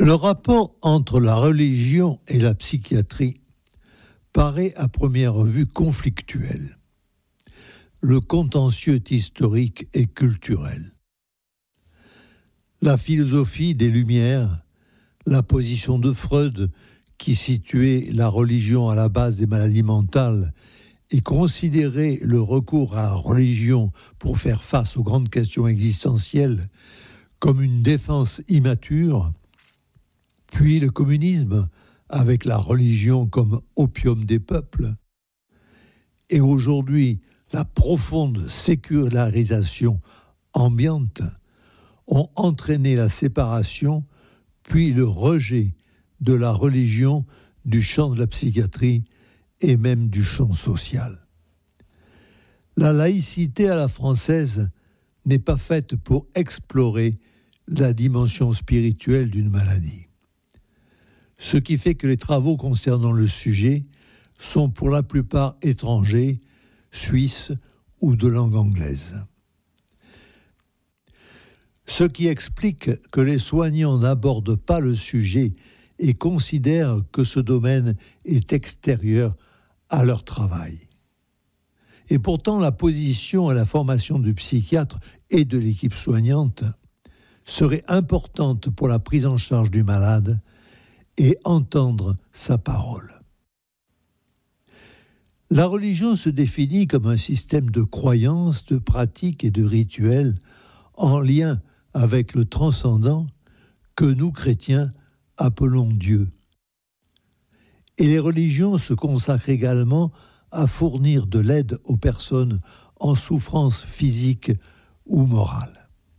Le rapport entre la religion et la psychiatrie paraît à première vue conflictuel. Le contentieux est historique et culturel. La philosophie des Lumières, la position de Freud, qui situait la religion à la base des maladies mentales et considérait le recours à la religion pour faire face aux grandes questions existentielles comme une défense immature, puis le communisme avec la religion comme opium des peuples, et aujourd'hui la profonde sécularisation ambiante ont entraîné la séparation puis le rejet de la religion du champ de la psychiatrie et même du champ social. La laïcité à la française n'est pas faite pour explorer la dimension spirituelle d'une maladie. Ce qui fait que les travaux concernant le sujet sont pour la plupart étrangers, suisses ou de langue anglaise. Ce qui explique que les soignants n'abordent pas le sujet et considèrent que ce domaine est extérieur à leur travail. Et pourtant, la position et la formation du psychiatre et de l'équipe soignante serait importante pour la prise en charge du malade et entendre sa parole. La religion se définit comme un système de croyances, de pratiques et de rituels en lien avec le transcendant que nous, chrétiens, appelons Dieu. Et les religions se consacrent également à fournir de l'aide aux personnes en souffrance physique ou morale.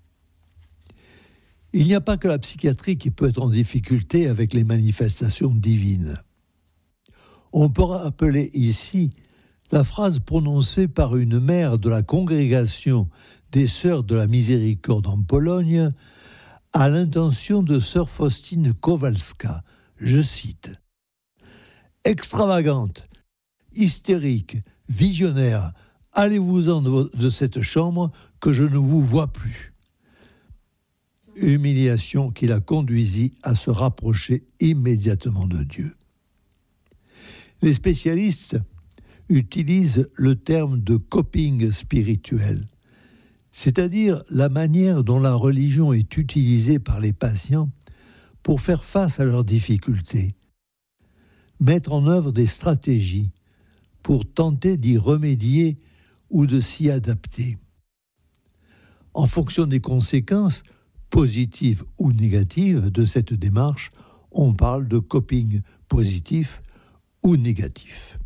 Il n'y a pas que la psychiatrie qui peut être en difficulté avec les manifestations divines. On peut rappeler ici la phrase prononcée par une mère de la congrégation des Sœurs de la Miséricorde en Pologne à l'intention de sœur Faustine Kowalska. Je cite : « Extravagante, hystérique, visionnaire, allez-vous-en de cette chambre que je ne vous vois plus. » Humiliation qui la conduisit à se rapprocher immédiatement de Dieu. Les spécialistes utilisent le terme de coping spirituel, c'est-à-dire la manière dont la religion est utilisée par les patients pour faire face à leurs difficultés, mettre en œuvre des stratégies pour tenter d'y remédier ou de s'y adapter. En fonction des conséquences, positives ou négatives de cette démarche, on parle de coping positif ou négatif.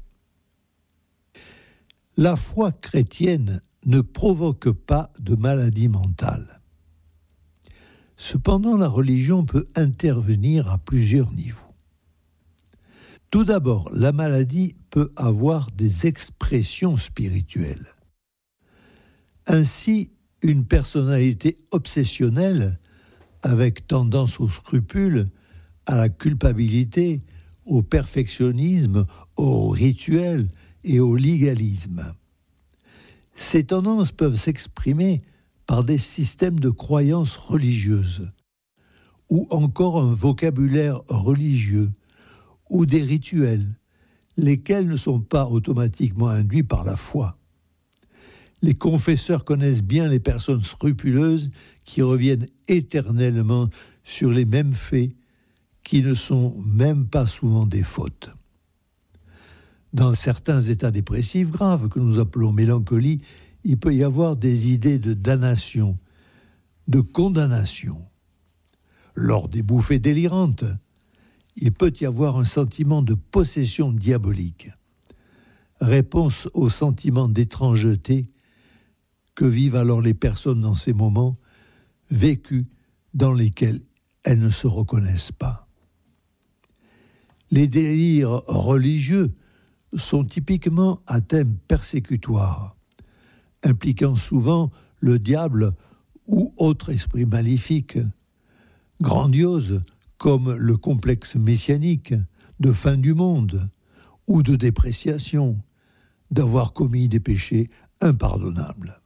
La foi chrétienne ne provoque pas de maladie mentale. Cependant, la religion peut intervenir à plusieurs niveaux. Tout d'abord, la maladie peut avoir des expressions spirituelles. Ainsi, une personnalité obsessionnelle, avec tendance au scrupule, à la culpabilité, au perfectionnisme, au rituel et au légalisme. Ces tendances peuvent s'exprimer par des systèmes de croyances religieuses, ou encore un vocabulaire religieux, ou des rituels, lesquels ne sont pas automatiquement induits par la foi. Les confesseurs connaissent bien les personnes scrupuleuses qui reviennent éternellement sur les mêmes faits qui ne sont même pas souvent des fautes. Dans certains états dépressifs graves que nous appelons mélancolie, il peut y avoir des idées de damnation, de condamnation. Lors des bouffées délirantes, il peut y avoir un sentiment de possession diabolique, réponse au sentiment d'étrangeté que vivent alors les personnes dans ces moments vécus dans lesquels elles ne se reconnaissent pas. Les délires religieux sont typiquement à thème persécutoire, impliquant souvent le diable ou autre esprit maléfique, grandiose comme le complexe messianique de fin du monde ou de dépréciation, d'avoir commis des péchés impardonnables.